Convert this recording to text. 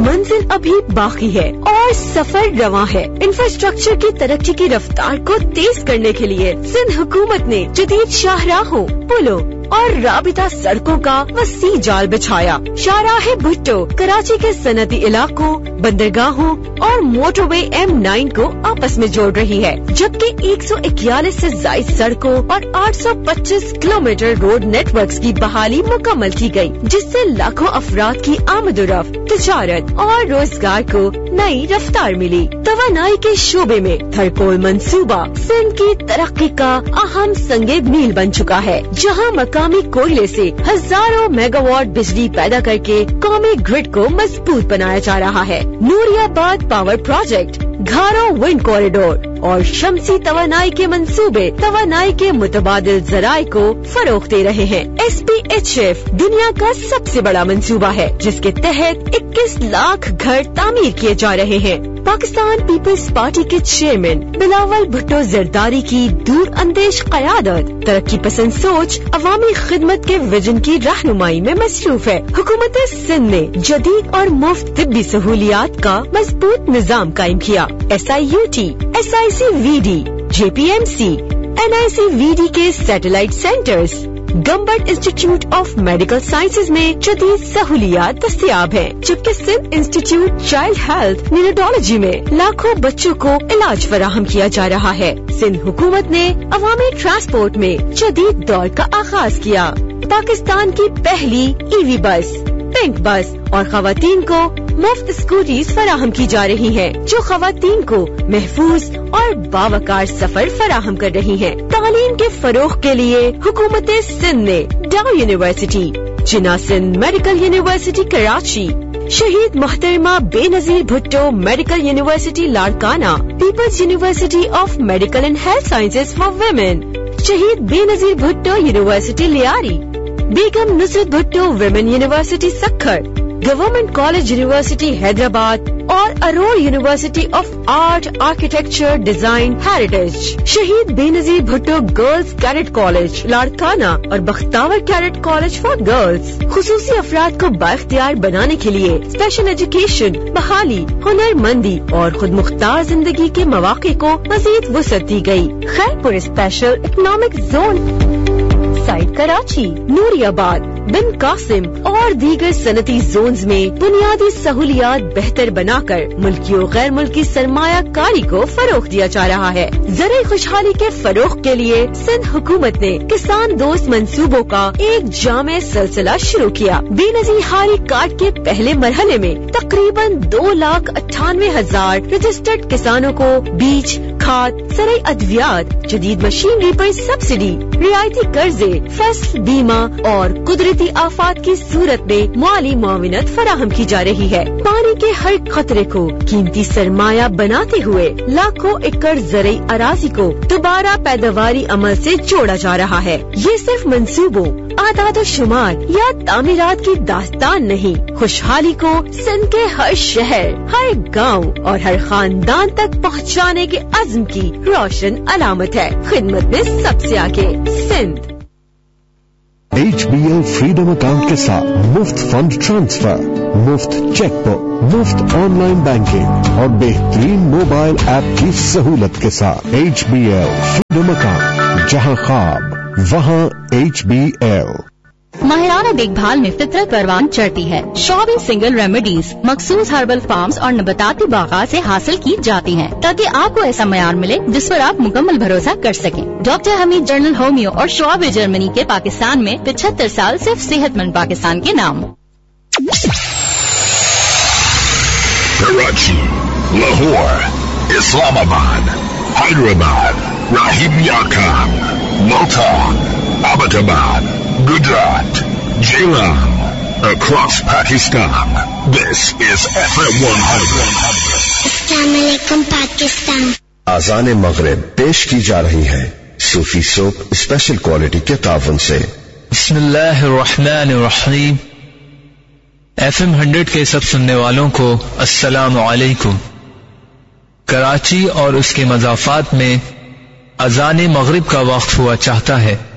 منزل ابھی باقی ہے اور سفر رواں ہے. انفراسٹرکچر کی ترقی کی رفتار کو تیز کرنے کے لیے سندھ حکومت نے جدید شاہراہوں، پلوں اور رابطہ سڑکوں کا وسیع جال بچھایا. شاہراہ بھٹو کراچی کے صنعتی علاقوں، بندرگاہوں اور موٹر وے M9 کو آپس میں جوڑ رہی ہے، جبکہ 141 سے زائد سڑکوں اور 825 کلومیٹر روڈ نیٹ ورکس کی بحالی مکمل کی گئی، جس سے لاکھوں افراد کی آمد و رفت، تجارت اور روزگار کو نئی رفتار ملی. توانائی کے شعبے میں تھرکول منصوبہ سندھ کی ترقی کا اہم سنگ میل بن چکا ہے، جہاں مقامی کوئلے سے ہزاروں میگا واٹ بجلی پیدا کر کے قومی گرڈ کو مضبوط بنایا جا رہا ہے. نوریاباد پاور پروجیکٹ، گھاروں ونڈ کوریڈور اور شمسی توانائی کے منصوبے توانائی کے متبادل ذرائع کو فروغ دے رہے ہیں. SPHF دنیا کا سب سے بڑا منصوبہ ہے، جس کے تحت 21 لاکھ گھر تعمیر کیے جا رہے ہیں. پاکستان پیپلز پارٹی کے چیئرمین بلاول بھٹو زرداری کی دور اندیش قیادت، ترقی پسند سوچ، عوامی خدمت کے ویژن کی رہنمائی میں مصروف ہے. حکومت سندھ نے جدید اور مفت طبی سہولیات کا مضبوط نظام قائم کیا. SIUT، SICVD، JPMC، NICVD کے satellite centres, Gambat institute of medical sciences میں جدید سہولیات دستیاب ہیں، جبکہ سندھ انسٹیٹیوٹ چائلڈ ہیلتھ نیوناٹولوجی میں لاکھوں بچوں کو علاج فراہم کیا جا رہا ہے. سندھ حکومت نے عوامی ٹرانسپورٹ میں جدید دور کا آغاز کیا. پاکستان کی پہلی EV بس، پنک بس اور خواتین کو مفت اسکوٹیز فراہم کی جا رہی ہیں، جو خواتین کو محفوظ اور باوقار سفر فراہم کر رہی ہیں. تعلیم کے فروغ کے لیے حکومت سندھ نے ڈاؤ یونیورسٹی، جناح سندھ میڈیکل یونیورسٹی کراچی، شہید محترمہ بے نظیر Bhutto medical university Larkana, Peoples university of medical and health sciences for women, شہید بے نظیر بھٹو یونیورسٹی لیاری، بیگم نصرت Bhutto women university Sukkur, government college university Hyderabad اور Iruvar university of art, architecture, design, heritage, شہید بے نظیر Bhutto girls cadet college Larkana اور بختاور کیڈٹ کالج فار گرلز. خصوصی افراد کو بااختیار بنانے کے لیے اسپیشل ایجوکیشن، بحالی، ہنر مندی اور خود مختار زندگی کے مواقع کو مزید وسعت دی گئی. Khairpur special economic zone site Karachi, نوریاباد، بن قاسم اور دیگر صنعتی زونز میں بنیادی سہولیات بہتر بنا کر ملکی و غیر ملکی سرمایہ کاری کو فروغ دیا جا رہا ہے. زرعی خوشحالی کے فروغ کے لیے سندھ حکومت نے کسان دوست منصوبوں کا ایک جامع سلسلہ شروع کیا. بے نظیر ہاری کارڈ کے پہلے مرحلے میں تقریباً 2,98,000 رجسٹرڈ کسانوں کو بیج، کھاد، زرعی ادویات، جدید مشینری پر سبسڈی، رعایتی قرضے، فصل بیمہ اور قدرتی آفات کی صورت میں مالی معاونت فراہم کی جا رہی ہے. پانی کے ہر قطرے کو قیمتی سرمایہ بناتے ہوئے لاکھوں ایکڑ زرعی اراضی کو دوبارہ پیداواری عمل سے جوڑا جا رہا ہے. یہ صرف منصوبوں، اعداد و شمار یا تعمیرات کی داستان نہیں، خوشحالی کو سندھ کے ہر شہر، ہر گاؤں اور ہر خاندان تک پہنچانے کے عزم کی روشن علامت ہے. خدمت میں سب سے آگے سندھ. HBL فریڈم اکاؤنٹ کے ساتھ مفت فنڈ ٹرانسفر، مفت چیک بک، مفت آن لائن بینکنگ اور بہترین موبائل ایپ کی سہولت کے ساتھ HBL فریڈم اکاؤنٹ، جہاں خواب وہاں HBL. ماہرانہ دیکھ بھال میں فطرت پروان چڑھتی ہے. شعبی سنگل ریمیڈیز مخصوص ہربل فارمز اور نباتاتی باغات سے حاصل کی جاتی ہیں، تاکہ آپ کو ایسا معیار ملے جس پر آپ مکمل بھروسہ کر سکیں. ڈاکٹر حمید جنرل ہومیو اور شعب جرمنی کے پاکستان میں 75 سال صرف صحت مند پاکستان کے نام. کراچی، لاہور، اسلام آباد، حیدرآباد، راہیمیہ خان، ملتان، آباد، Gujarat, Jailam, across Pakistan. This is FM 100. السلام علیکم پاکستان. آذان مغرب پیش کی جا رہی ہے صوفی سوپ اسپیشل کوالٹی کے تعاون سے. بسم اللہ الرحمن الرحیم. FM 100 کے سب سننے والوں کو السلام علیکم. کراچی اور اس کے مضافات میں اذان مغرب کا وقت ہوا چاہتا ہے.